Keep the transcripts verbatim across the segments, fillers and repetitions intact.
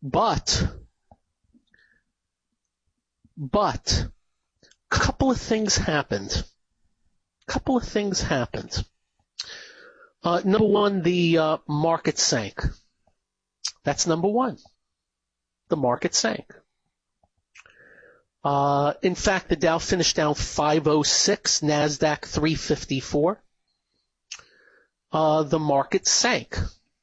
But, but, a couple of things happened. A couple of things happened. Uh, number one, the uh, market sank. That's number one. The market sank. Uh, in fact, the Dow finished down five oh six, NASDAQ three fifty-four. Uh, the market sank.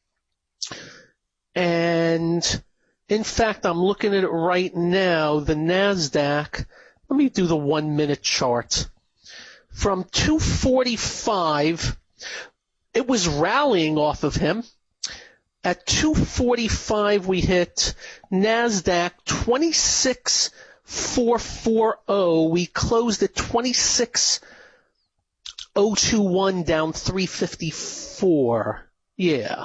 And in fact, I'm looking at it right now, the NASDAQ, let me do the one minute chart. From two forty-five, it was rallying off of him. At two forty-five, we hit NASDAQ twenty-six four forty. We closed at twenty-six oh twenty-one, down three fifty-four. Yeah.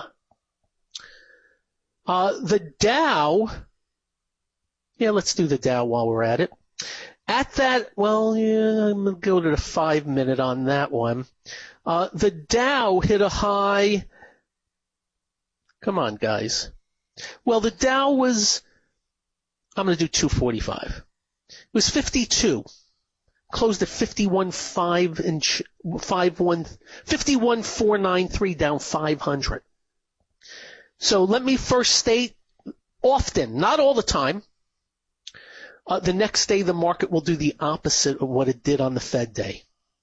Uh, the Dow, yeah, let's do the Dow while we're at it. At that, well, yeah, I'm going to go to the five minute on that one. Uh, the Dow hit a high. Come on, guys. Well, the Dow was, I'm going to do two forty-five. It was fifty-two. Closed at fifty-one five inch, fifty-one four ninety-three, down five hundred. So let me first state, often, not all the time, uh, the next day the market will do the opposite of what it did on the Fed day.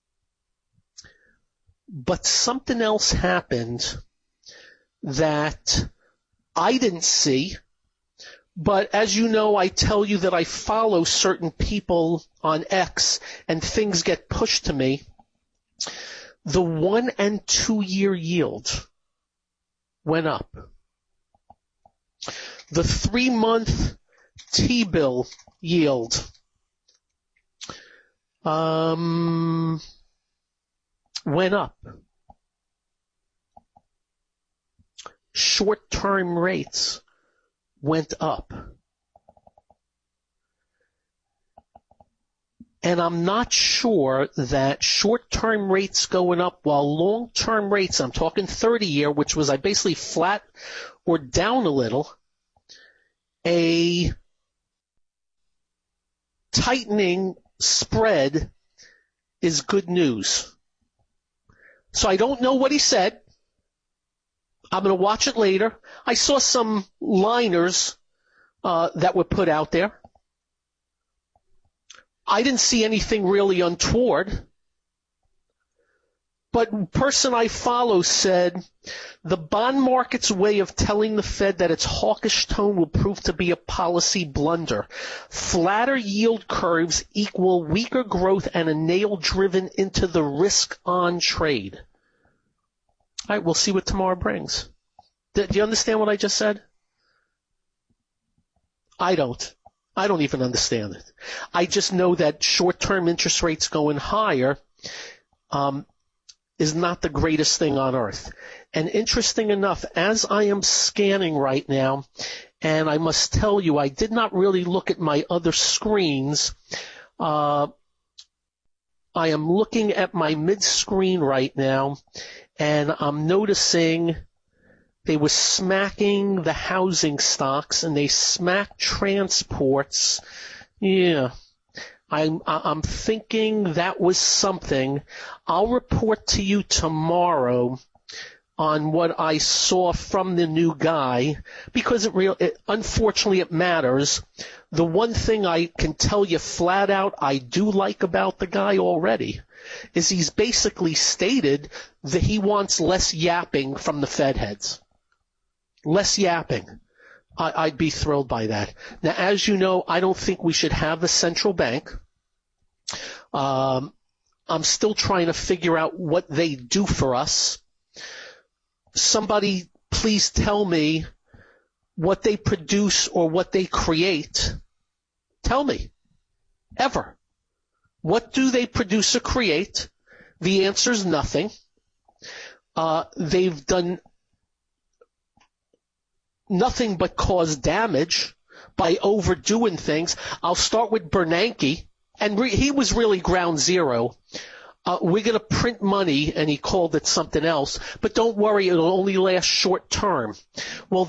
But something else happened that I didn't see. But as you know, I tell you that I follow certain people on X and things get pushed to me. The one and two year yield went up. The three month T-bill yield um, went up. Short-term rates went up. And I'm not sure that short-term rates going up while long-term rates, I'm talking thirty year, which was I basically flat or down a little, a tightening spread is good news. So I don't know what he said. I'm going to watch it later. I saw some liners uh, that were put out there. I didn't see anything really untoward. But the person I follow said the bond market's way of telling the Fed that its hawkish tone will prove to be a policy blunder. Flatter yield curves equal weaker growth and a nail driven into the risk-on trade. All right, we'll see what tomorrow brings. Do you understand what I just said? I don't. I don't even understand it. I just know that short-term interest rates going higher um, is not the greatest thing on earth. And interesting enough, as I am scanning right now, and I must tell you, I did not really look at my other screens. Uh, I am looking at my mid-screen right now, and I'm noticing they were smacking the housing stocks and they smacked transports. Yeah. I'm, I'm thinking that was something. I'll report to you tomorrow on what I saw from the new guy because it real, it, unfortunately it matters. The one thing I can tell you flat out I do like about the guy already is he's basically stated that he wants less yapping from the Fed heads. Less yapping. I, I'd be thrilled by that. Now, as you know, I don't think we should have a central bank. Um, I'm still trying to figure out what they do for us. Somebody please tell me what they produce or what they create. Tell me. Ever. What do they produce or create? The answer is nothing. Uh, they've done nothing but cause damage by overdoing things. I'll start with Bernanke, and re- he was really ground zero. Uh, we're going to print money, and he called it something else, but don't worry, it'll only last short term. Well,